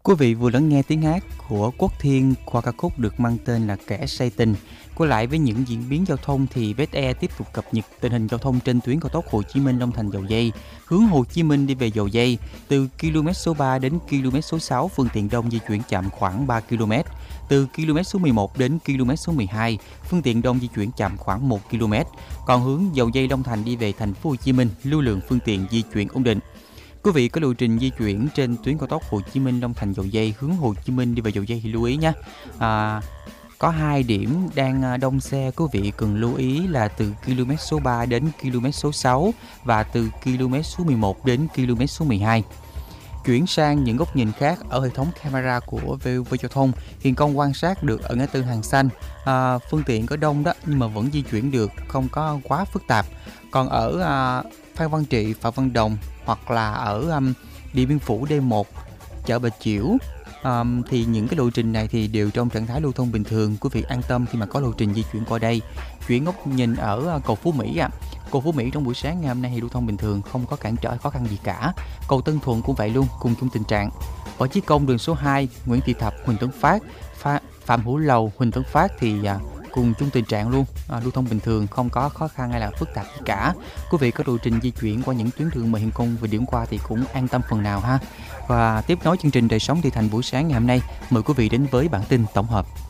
Quý vị vừa lắng nghe tiếng hát của Quốc Thiên qua ca khúc được mang tên là Kẻ Say Tình. Quay lại với những diễn biến giao thông thì Best Air tiếp tục cập nhật tình hình giao thông trên tuyến cao tốc Hồ Chí Minh Long Thành Dầu Giây, hướng Hồ Chí Minh đi về Dầu Giây, từ km số 3 đến km số 6 phương tiện đông di chuyển chậm khoảng 3 km. Từ km số 11 đến km số 12, phương tiện đông di chuyển chậm khoảng 1 km. Còn hướng Dầu Giây Long Thành đi về thành phố Hồ Chí Minh, lưu lượng phương tiện di chuyển ổn định. Quý vị có lộ trình di chuyển trên tuyến cao tốc Hồ Chí Minh Long Thành Dầu Giây hướng Hồ Chí Minh đi vào Dầu Giây thì lưu ý nhé. Có 2 điểm đang đông xe, quý vị cần lưu ý là từ km số 3 đến km số 6 và từ km số 11 đến km số 12. Chuyển sang những góc nhìn khác ở hệ thống camera của VOV Giao thông, hiện công quan sát được ở ngã tư Hàng Xanh, phương tiện có đông đó nhưng mà vẫn di chuyển được, không có quá phức tạp. Còn ở Phan Văn Trị, Phạm Văn Đồng hoặc là ở Điện Biên Phủ D1, chợ Bà Chiểu, thì những cái lộ trình này thì đều trong trạng thái lưu thông bình thường. Quý vị an tâm khi mà có lộ trình di chuyển qua đây. Chuyển góc nhìn ở cầu Phú Mỹ cầu Phú Mỹ trong buổi sáng ngày hôm nay thì lưu thông bình thường, không có cản trở khó khăn gì cả. Cầu Tân Thuận cũng vậy luôn, cùng chung tình trạng. Võ Chí Công đường số 2, Nguyễn Thị Thập, Huỳnh Tấn Phát, Phạm Hữu Lầu, Huỳnh Tấn Phát thì cùng chung tình trạng luôn, lưu thông bình thường, không có khó khăn hay là phức tạp gì cả. Quý vị có lộ trình di chuyển qua những tuyến đường mà hiện công vừa điểm qua thì cũng an tâm phần nào ha. Và tiếp nối chương trình đời sống Thị Thành buổi sáng ngày hôm nay, mời quý vị đến với bản tin tổng hợp.